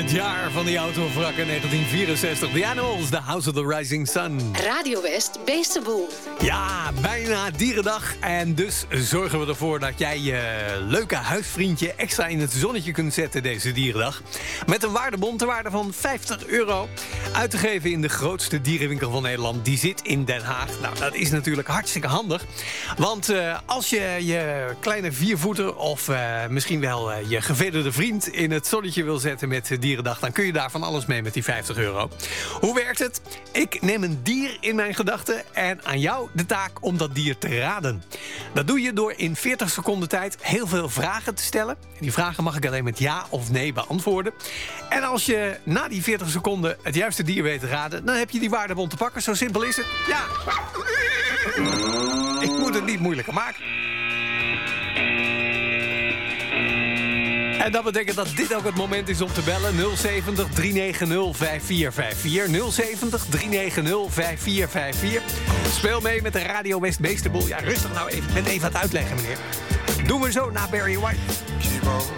Het jaar van die autovrakken 1964. The Animals, The House of the Rising Sun. Radio West, Beestenboel. Ja, bijna dierendag. En dus zorgen we ervoor dat jij je leuke huisvriendje extra in het zonnetje kunt zetten deze dierendag. Met een waardebon ter waarde van €50. Uit te geven in de grootste dierenwinkel van Nederland. Die zit in Den Haag. Nou, dat is natuurlijk hartstikke handig. Want als je je kleine viervoeter of misschien wel je gevederde vriend in het zonnetje wil zetten met dierendag, dan kun je daar van alles mee met die €50. Hoe werkt het? Ik neem een dier in mijn gedachten en aan jou de taak om dat dier te raden. Dat doe je door in 40 seconden tijd heel veel vragen te stellen. Die vragen mag ik alleen met ja of nee beantwoorden. En als je na die 40 seconden het juiste dier weet te raden, dan heb je die waardebon te pakken. Zo simpel is het. Ja. Ik moet het niet moeilijker maken. En dat betekent dat dit ook het moment is om te bellen. 070 390 5454. 070 390 5454. Speel mee met de Radio West Beestenboel. Ja, rustig nou even. Ik ben even aan het uitleggen, meneer. Doen we zo na Barry White. Keep on